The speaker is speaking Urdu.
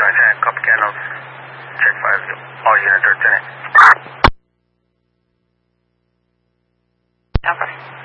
Copy channels. Check 50. All units are 10. Okay.